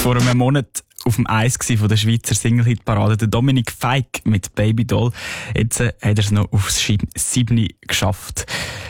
Vor einem Monat auf dem Eis von der Schweizer Single-Hit-Parade, der Dominik Feig mit Baby Doll. Jetzt hat er es noch aufs 7. geschafft.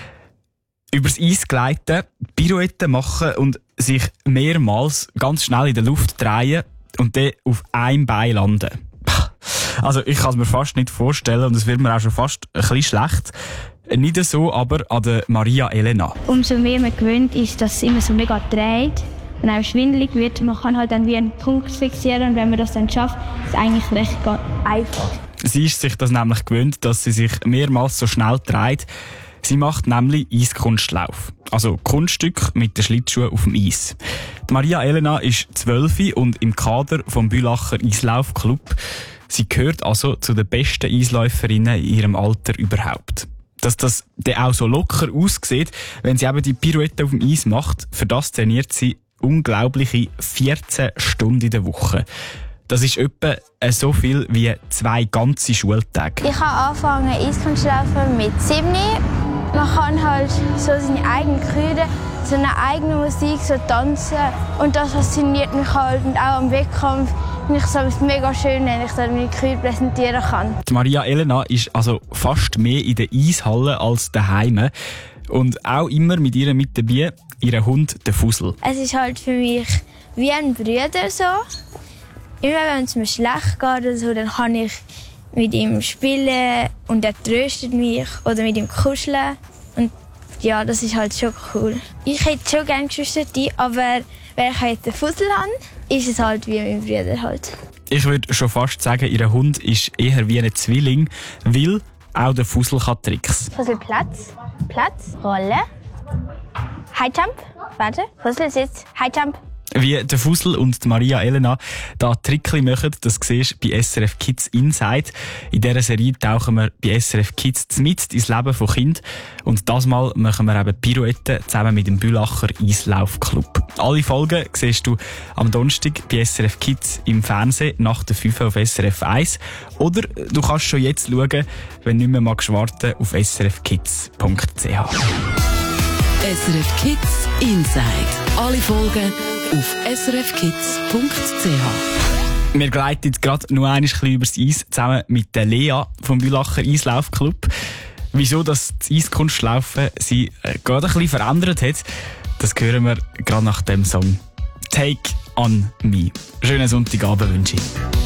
Übers Eis gleiten, Pirouetten machen und sich mehrmals ganz schnell in der Luft drehen und dann auf einem Bein landen. Also ich kann es mir fast nicht vorstellen und es wird mir auch schon fast ein bisschen schlecht. Nicht so aber an der Maria Elena. Umso mehr man gewöhnt ist, dass es immer so mega dreht und auch schwindelig wird. Man kann halt dann wie einen Punkt fixieren und wenn man das dann schafft, ist es eigentlich recht einfach. Sie ist sich das nämlich gewöhnt, dass sie sich mehrmals so schnell dreht. Sie macht nämlich Eiskunstlauf. Also Kunststück mit den Schlittschuhen auf dem Eis. Die Maria Elena ist 12 und im Kader vom Bülacher Eislaufclub. Sie gehört also zu den besten Eisläuferinnen in ihrem Alter überhaupt. Dass das dann auch so locker aussieht, wenn sie eben die Pirouette auf dem Eis macht, für das trainiert sie unglaubliche 14 Stunden in der Woche. Das ist etwa so viel wie 2 ganze Schultage. Ich habe angefangen Eiskunstlaufen mit 7. Man kann halt so seine eigenen Krüde, so eine eigene Musik, so tanzen. Und das fasziniert mich halt. Und auch am Wettkampf finde ich es mega schön, wenn ich dann meine Krüde präsentieren kann. Die Maria Elena ist also fast mehr in der Eishalle als daheim. Und auch immer mit ihr mit dabei, ihr Hund, der Fussel. Es ist halt für mich wie ein Bruder so. Immer wenn es mir schlecht geht oder so, dann kann ich mit ihm spielen und er tröstet mich oder mit ihm kuscheln. Und ja, das ist halt schon cool. Ich hätte schon gerne Geschwister, aber wenn ich halt den Fussel habe, ist es halt wie mein Bruder halt. Ich würde schon fast sagen, ihr Hund ist eher wie ein Zwilling, weil auch der Fussel kann Tricks. Fussel Platz, Rolle, High Jump, warte, Fussel sitzt, High Jump. Wie der Fussel und die Maria Elena da Trickli machen, das siehst du bei SRF Kids Inside. In dieser Serie tauchen wir bei SRF Kids mit ins Leben von Kindern. Und das Mal machen wir eben Pirouetten zusammen mit dem Bülacher Eislaufclub. Alle Folgen siehst du am Donnerstag bei SRF Kids im Fernsehen nach der 5 auf SRF 1. Oder du kannst schon jetzt schauen, wenn du nicht mehr warten auf srfkids.ch. SRF Kids Inside. Alle Folgen auf srfkids.ch. Wir gleiten gerade noch ein bisschen übers Eis zusammen mit der Lea vom Bülacher Eislaufclub. Wieso das Eiskunstlaufen sie gerade ein bisschen verändert hat, das hören wir gerade nach dem Song Take on Me. Schönen Sonntagabend wünsche ich.